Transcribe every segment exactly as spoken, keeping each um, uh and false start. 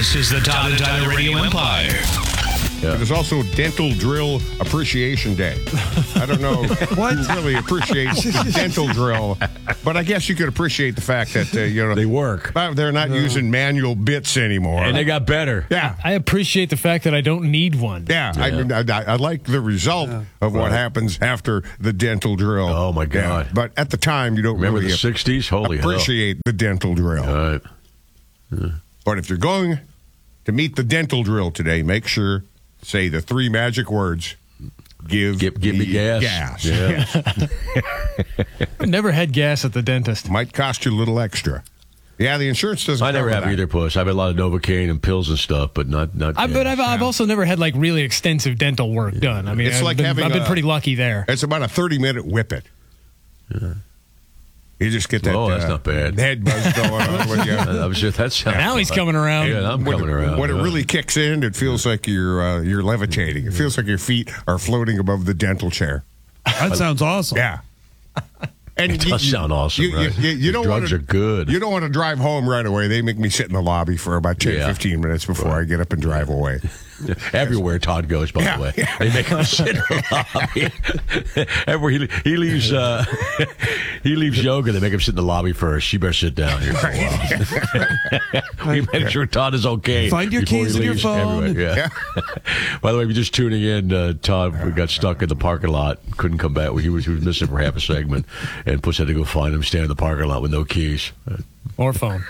This is the Todd and Tyler Radio Empire. Yeah. There's also Dental Drill Appreciation Day. I don't know what who really appreciates the dental drill, but I guess you could appreciate the fact that uh, you know they work. They're not no. using manual bits anymore, and they got better. Yeah, I appreciate the fact that I don't need one. Yeah, yeah. I, I, I like the result yeah. of what right. happens after the dental drill. Oh my God! Yeah. But at the time, you don't remember really the sixties. Holy appreciate hell. the dental drill. All right. Yeah. But if you're going to meet the dental drill today, make sure. Say the three magic words. Give, give, give me, me gas. gas. Yeah. I never had gas at the dentist. Might cost you a little extra. Yeah, the insurance doesn't. I never have that. either, Puss. I've had a lot of Novocaine and pills and stuff, but not not. I, but I've, yeah. I've also never had like really extensive dental work done. I mean, it's I've like been, having. I've been a, pretty lucky there. It's about a thirty-minute whippet. Yeah. You just get that. Oh, that's uh, not bad. Head buzz going on with you. I was just, that sounds now he's like, coming around. Yeah, I'm when coming it, around. When yeah. it really kicks in, it feels like you're uh, you're levitating. It feels like your feet are floating above the dental chair. That sounds awesome. Yeah. And it you, does you, sound awesome, you, right? You, you, you don't drugs wanna, are good. You don't want to drive home right away. They make me sit in the lobby for about ten, yeah. fifteen minutes before right. I get up and drive away. Everywhere Todd goes, by yeah, the way. Yeah. They make him sit in the lobby. Everywhere he, he leaves uh, he leaves yoga, they make him sit in the lobby first. You better sit down here for a while. We make sure Todd is okay. Find your keys in your phone. Yeah. yeah. By the way, if you're just tuning in, uh, Todd we got stuck in the parking lot. Couldn't come back. He was, he was missing for half a segment. And Puss had to go find him, stand in the parking lot with no keys. Or phone.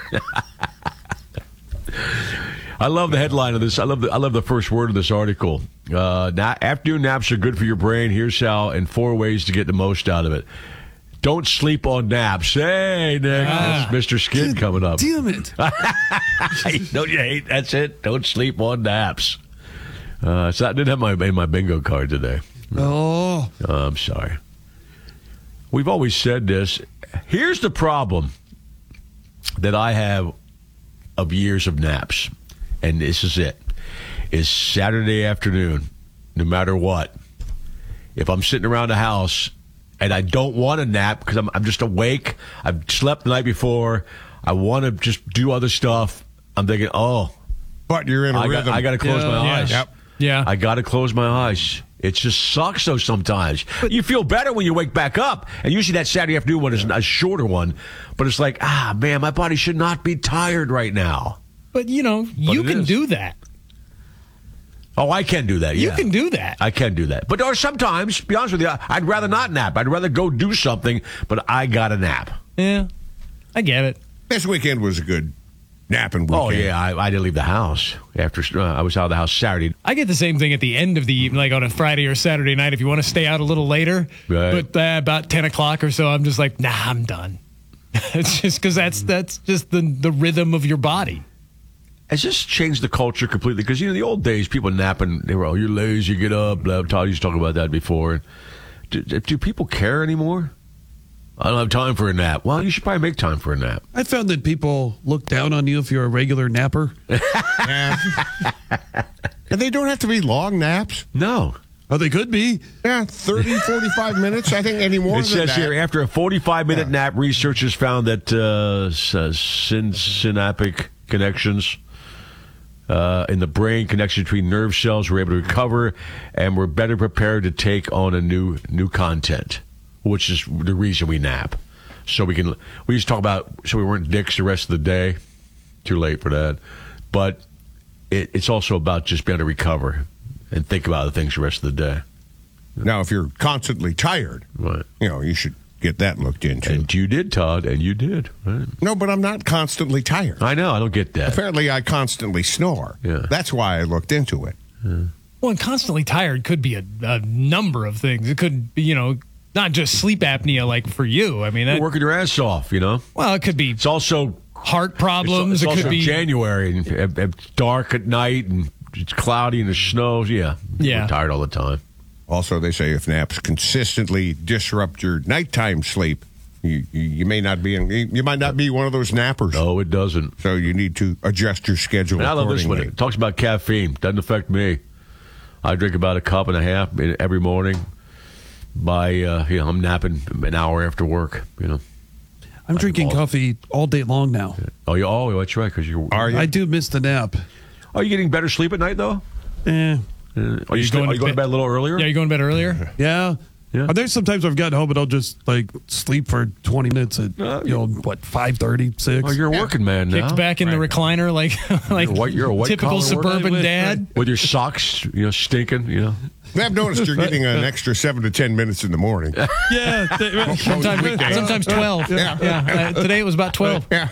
I love the headline of this. I love the I love the first word of this article. Uh, na- afternoon naps are good for your brain. Here's how, and four ways to get the most out of it. Don't sleep on naps. Hey, Nick, ah, that's Mister Skid coming up. Damn it! Don't you hate? That's it. Don't sleep on naps. Uh, so I didn't have my in my bingo card today. Oh, uh, I'm sorry. We've always said this. Here's the problem that I have of years of naps. And this is it, is Saturday afternoon, no matter what. If I'm sitting around the house and I don't want to nap because I'm, I'm just awake, I've slept the night before, I want to just do other stuff, I'm thinking, oh. But you're in a I rhythm. Got, I got to close yeah, my yeah. eyes. Yep. Yeah. I got to close my eyes. It just sucks, though, sometimes. But you feel better when you wake back up. And usually that Saturday afternoon one is a shorter one. But it's like, ah, man, my body should not be tired right now. But, you know, but you can is. do that. Oh, I can do that, yeah. You can do that. I can do that. But or sometimes, to be honest with you, I'd rather not nap. I'd rather go do something, but I got to nap. Yeah, I get it. This weekend was a good napping weekend. Oh, yeah, I, I didn't leave the house. After uh, I was out of the house Saturday. I get the same thing at the end of the evening, like on a Friday or Saturday night, if you want to stay out a little later. Right. But uh, about ten o'clock or so, I'm just like, nah, I'm done. It's just because that's, that's just the, the rhythm of your body. Has this changed the culture completely? Because, you know, the old days, people napping, they were, oh, you're lazy, get up. Todd used to talk about that before. Do, do people care anymore? I don't have time for a nap. Well, you should probably make time for a nap. I found that people look down on you if you're a regular napper. Yeah. And they don't have to be long naps. No. Oh, they could be. Yeah, thirty, forty-five minutes, I think, any more It than says that. here, after a forty-five minute Yeah. nap, researchers found that uh, syn- synaptic connections uh, in the brain, connection between nerve cells, were able to recover and were better prepared to take on a new new content, which is the reason we nap. So we can, we used to talk about, so we weren't dicks the rest of the day. Too late for that. But it, it's also about just being able to recover and think about the things the rest of the day. Now, if you're constantly tired, Right. you know, you should get that looked into. And you did, Todd, and you did. Right? No, but I'm not constantly tired. I know, I don't get that. Apparently, I constantly snore. Yeah. That's why I looked into it. Yeah. Well, and constantly tired could be a, a number of things. It could be, you know, not just sleep apnea like for you. I mean, that, You're working your ass off, you know? well, it could be It's also heart problems. It's, it's it could also be January, and it- it's dark at night, and it's cloudy, and it snows. Yeah. Yeah. We're tired all the time. Also, they say if naps consistently disrupt your nighttime sleep, you, you, you may not be in, you might not be one of those nappers. No, it doesn't. So you need to adjust your schedule And I love this one. accordingly. It talks about caffeine. Doesn't affect me. I drink about a cup and a half every morning. By uh, you know, I'm napping an hour after work. You know. I'm drinking all- coffee all day long now. Oh, you? Oh, that's right. Because you Are you? I do miss the nap. Are you getting better sleep at night though? Eh, Uh, are you, you still, going are to you going to bed- bed a little earlier? Yeah, you going to bed earlier? yeah. Yeah. Are there sometimes I've gotten home and I'll just like sleep for twenty minutes at Uh, you know what five thirty six. Oh, you're a working man now. Kicked back in the recliner like like You're a white- you're a white typical collar worker. suburban Right, dad. With your socks, you know, stinking. You know. I've noticed you're getting an extra seven to ten minutes in the morning. Yeah. they- Sometimes, sometimes twelve. Yeah. Yeah. Uh, today it was about twelve. Yeah.